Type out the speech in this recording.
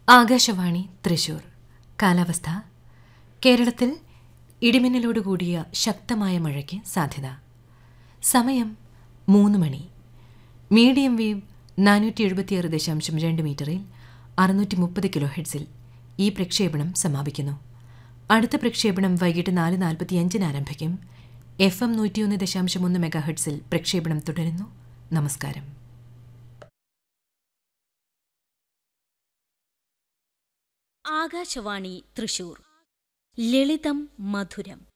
ആകാശവാണി തൃശൂർ. കാലാവസ്ഥ. കേരളത്തിൽ ഇടിമിന്നലോടുകൂടിയ ശക്തമായ മഴയ്ക്ക് സാധ്യത. സമയം 3 മണി. മീഡിയം വേവ് 476.2 മീറ്ററിൽ 630 കിലോ ഹെർട്സിൽ ഈ പ്രക്ഷേപണം സമാപിക്കുന്നു. അടുത്ത പ്രക്ഷേപണം വൈകിട്ട് 4:45 ആരംഭിക്കും. FM 101.1 മെഗാ ഹെർട്സിൽ പ്രക്ഷേപണം തുടരുന്നു. നമസ്കാരം. ആകാശവാണി തൃശൂർ. ലളിതം മധുരം.